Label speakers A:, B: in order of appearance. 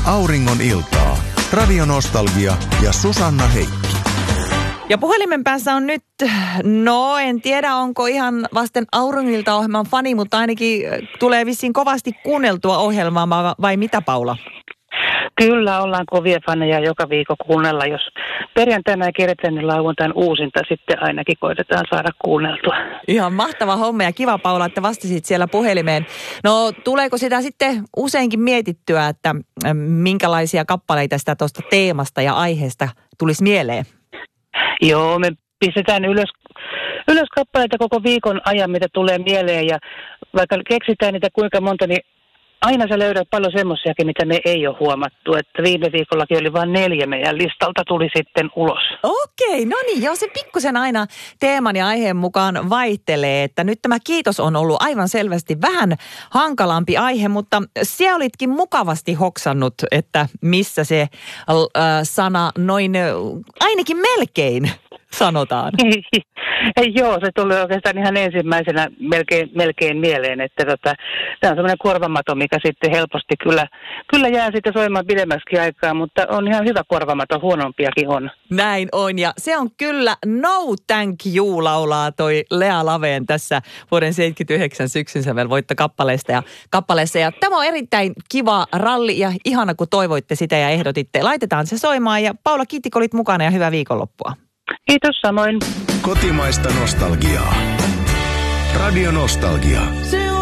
A: auringon iltaa. Radio Nostalgia ja Susanna Heikki.
B: Ja puhelimen päässä on nyt, en tiedä onko ihan vasten Auringilta ohjelman fani, mutta ainakin tulee vissiin kovasti kuunneltua ohjelmaa, vai mitä Paula?
C: Kyllä, ollaan kovia faneja joka viikko kuunnella. Jos perjantaina ei kerätä, niin lauantain uusinta sitten ainakin koitetaan saada kuunneltua.
B: Ihan mahtava homma ja kiva Paula, että vastasit siellä puhelimeen. No tuleeko sitä sitten useinkin mietittyä, että minkälaisia kappaleita sitä tuosta teemasta ja aiheesta tulisi mieleen?
C: Joo, me pistetään ylös kappaleita koko viikon ajan, mitä tulee mieleen, ja vaikka keksitään niitä kuinka monta, niin aina sä löydät paljon semmoisiakin, mitä me ei ole huomattu, että viime viikollakin oli vain 4 meidän listalta tuli sitten ulos.
B: Okei, no niin, joo, se pikkusen aina teeman ja aiheen mukaan vaihtelee, että nyt tämä kiitos on ollut aivan selvästi vähän hankalampi aihe, mutta siellä olitkin mukavasti hoksannut, että missä se sana noin ainakin melkein sanotaan.
C: Joo, se tuli oikeastaan ihan ensimmäisenä melkein mieleen, että tämä on semmoinen korvamato, mikä sitten helposti kyllä jää sitten soimaan pidemmäksi aikaa, mutta on ihan hyvä korvamato, huonompiakin on. Näin
B: on, ja se on kyllä No Thank You laulaa toi Lea Laveen tässä vuoden 79 syksyn kappaleessa, ja tämä on erittäin kiva ralli ja ihana, kun toivoitte sitä ja ehdotitte. Laitetaan se soimaan, ja Paula, kiitti, kun olit mukana ja hyvää viikonloppua.
C: Kiitos samoin.
A: Kotimaista nostalgiaa. Radio Nostalgia.